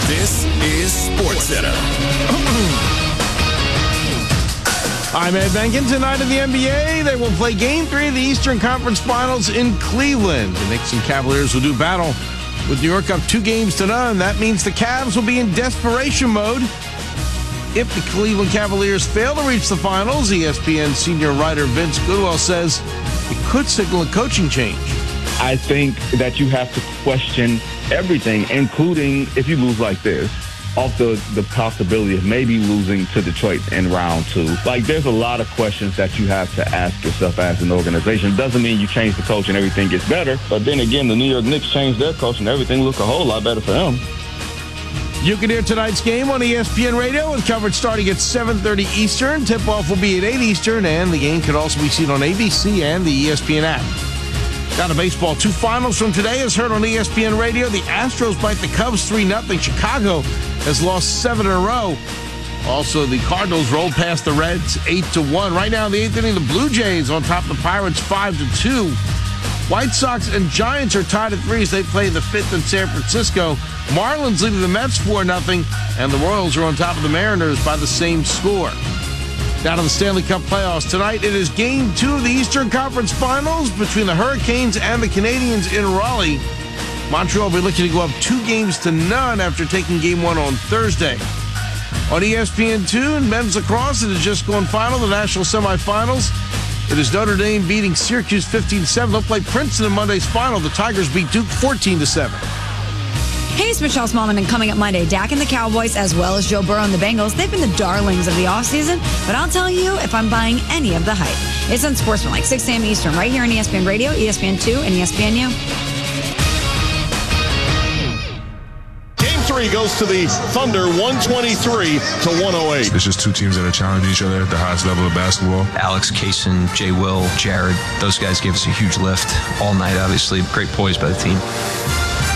This is SportsCenter. I'm Ed Benkin. Tonight in the NBA, they will play Game 3 of the Eastern Conference Finals in Cleveland. The Knicks and Cavaliers will do battle with New York up 2-0. That means the Cavs will be in desperation mode. If the Cleveland Cavaliers fail to reach the finals, ESPN senior writer Vince Goodwill says it could signal a coaching change. I think that you have to question everything, including if you lose like this, off the possibility of maybe losing to Detroit in round 2. Like, there's a lot of questions that you have to ask yourself as an organization. Doesn't mean you change the coach and everything gets better. But then again, the New York Knicks changed their coach and everything looked a whole lot better for them. You can hear tonight's game on ESPN Radio with coverage starting at 7:30 Eastern. Tip-off will be at 8 Eastern, and the game can also be seen on ABC and the ESPN app. Down to baseball, 2 finals from today as heard on ESPN Radio. The Astros bite the Cubs 3-0. Chicago has lost 7 in a row. Also, the Cardinals rolled past the Reds 8-1. Right now in the 8th inning, the Blue Jays on top of the Pirates 5-2. White Sox and Giants are tied at 3 as they play the 5th in San Francisco. Marlins leading the Mets 4-0, and the Royals are on top of the Mariners by the same score. Down to the Stanley Cup playoffs. Tonight, it is Game 2 of the Eastern Conference Finals between the Hurricanes and the Canadiens in Raleigh. Montreal will be looking to go up 2-0 after taking Game 1 on Thursday. On ESPN2, in men's lacrosse, it has just gone final, the national semifinals. It is Notre Dame beating Syracuse 15-7. They'll play Princeton in Monday's final. The Tigers beat Duke 14-7. Hey, it's Michelle Smallman, and coming up Monday, Dak and the Cowboys, as well as Joe Burrow and the Bengals, they've been the darlings of the offseason, but I'll tell you if I'm buying any of the hype. It's Unsportsmanlike, 6 a.m. Eastern, right here on ESPN Radio, ESPN2, and ESPNU. Game 3 goes to the Thunder, 123-108. It's just 2 teams that are challenging each other at the highest level of basketball. Alex, Kaysen, Jay Will, Jared, those guys gave us a huge lift all night, obviously. Great poise by the team.